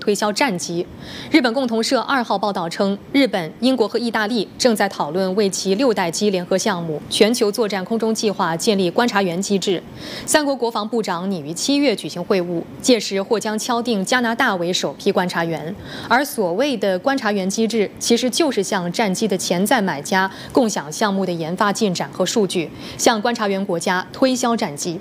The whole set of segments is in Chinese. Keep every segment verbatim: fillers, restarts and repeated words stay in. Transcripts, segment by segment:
推销战机。日本共同社二号报道称，日本、英国和意大利正在讨论为其六代机联合项目“全球作战空中计划”建立观察员机制。三国国防部长拟于七月举行会晤，届时或将敲定加拿大为首批观察员。而所谓的观察员机制，其实就是向战机的潜在买家共享项目的研发进展和数据，向观察员国家推销战机。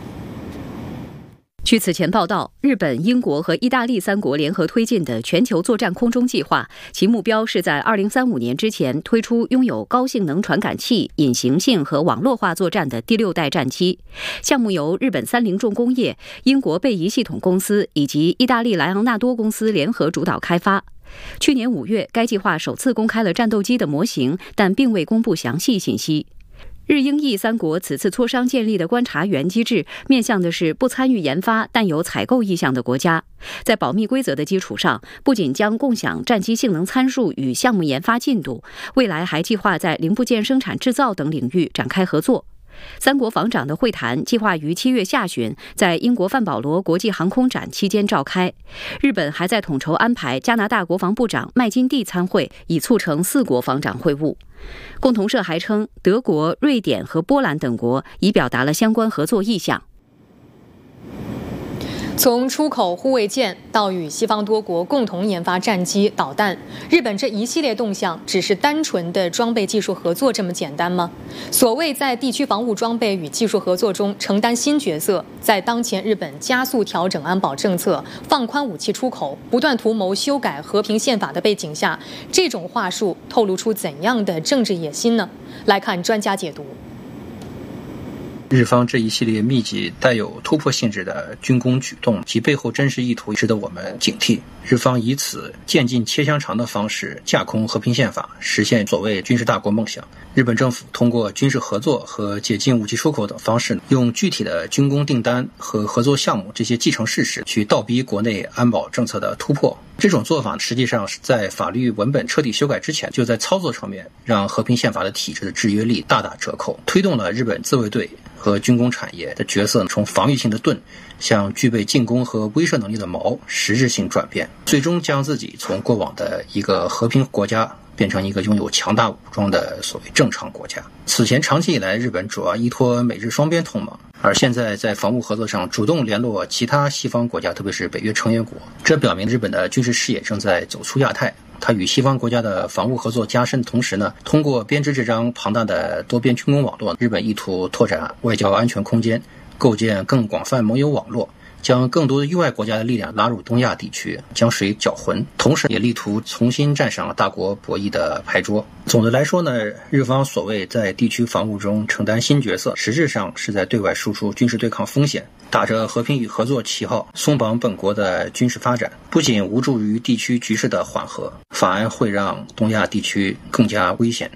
据此前报道，日本、英国和意大利三国联合推进的全球作战空中计划，其目标是在二零三五年之前推出拥有高性能传感器、隐形性和网络化作战的第六代战机。项目由日本三菱重工业、英国贝仪系统公司以及意大利莱昂纳多公司联合主导开发。去年五月，该计划首次公开了战斗机的模型，但并未公布详细信息。日英意三国此次磋商建立的观察员机制，面向的是不参与研发但有采购意向的国家。在保密规则的基础上，不仅将共享战机性能参数与项目研发进度，未来还计划在零部件生产制造等领域展开合作。三国防长的会谈计划于七月下旬在英国范保罗国际航空展期间召开。日本还在统筹安排加拿大国防部长麦金蒂参会，以促成四国防长会晤。共同社还称，德国、瑞典和波兰等国已表达了相关合作意向。 从出口护卫舰到与西方多国共同研发战机、导弹，日本这一系列动向只是单纯的装备技术合作这么简单吗？所谓在地区防务装备与技术合作中承担新角色，在当前日本加速调整安保政策、放宽武器出口、不断图谋修改和平宪法的背景下，这种话术透露出怎样的政治野心呢？来看专家解读。 日方这一系列密集带有突破性质的军工举动，其背后真实意图值得我们警惕。日方以此渐进切香肠的方式架空和平宪法，实现所谓军事大国梦想。日本政府通过军事合作和解禁武器出口等方式，用具体的军工订单和合作项目这些既成事实，去倒逼国内安保政策的突破。这种做法实际上是在法律文本彻底修改之前，就在操作层面让和平宪法的体制的制约力大打折扣，推动了日本自卫队和军工产业的角色从防御性的盾向具备进攻和威慑能力的矛实质性转变，最终将自己从过往的一个和平国家变成一个拥有强大武装的所谓正常国家。此前长期以来，日本主要依托美日双边同盟，而现在在防务合作上主动联络其他西方国家，特别是北约成员国，这表明日本的军事视野正在走出亚太。它与西方国家的防务合作加深的同时呢，通过编织这张庞大的多边军工网络，日本意图拓展外交安全空间，构建更广泛盟友网络，将更多的域外国家的力量拉入东亚地区，将水搅浑，同时也力图重新站上大国博弈的牌桌。总的来说呢，日方所谓在地区防务中承担新角色，实质上是在对外输出军事对抗风险，打着和平与合作旗号松绑本国的军事发展，不仅无助于地区局势的缓和，反而会让东亚地区更加危险。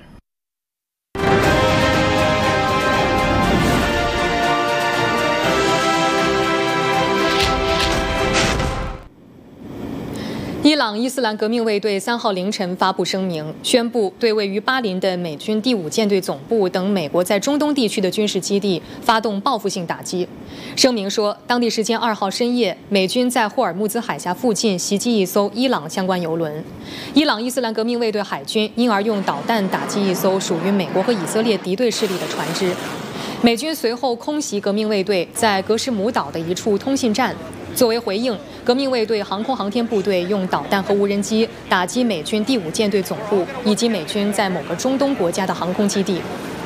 伊朗伊斯兰革命卫队三号凌晨发布声明，宣布对位于巴林的美军第五舰队总部等美国在中东地区的军事基地发动报复性打击。声明说，当地时间二号深夜，美军在霍尔木兹海峡附近袭击一艘伊朗相关油轮，伊朗伊斯兰革命卫队海军因而用导弹打击一艘属于美国和以色列敌对势力的船只。美军随后空袭革命卫队在格什姆岛的一处通信站。作为回应，革命卫队航空航天部队用导弹和无人机打击美军第五舰队总部以及美军在某个中东国家的航空基地。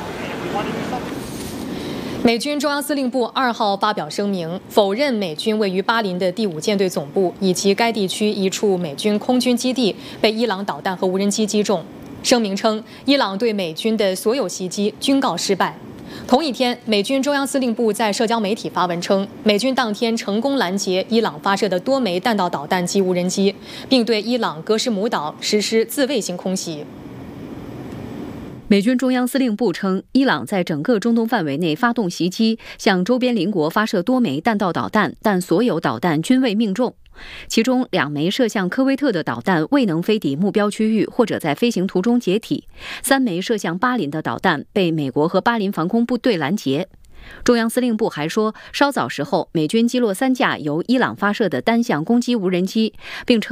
美军中央司令部二号发表声明，否认美军位于巴林的第五舰队总部以及该地区一处美军空军基地被伊朗导弹和无人机击中。声明称，伊朗对美军的所有袭击均告失败。同一天，美军中央司令部在社交媒体发文称，美军当天成功拦截伊朗发射的多枚弹道导弹及无人机，并对伊朗格什姆岛实施自卫性空袭。 美军中央司令部称，伊朗在整个中东范围内发动袭击，向周边邻国发射多枚弹道导弹，但所有导弹均未命中。其中两枚射向科威特的导弹未能飞抵目标区域，或者在飞行途中解体；三枚射向巴林的导弹被美国和巴林防空部队拦截。中央司令部还说，稍早时候美军击落三架由伊朗发射的单向攻击无人机，并称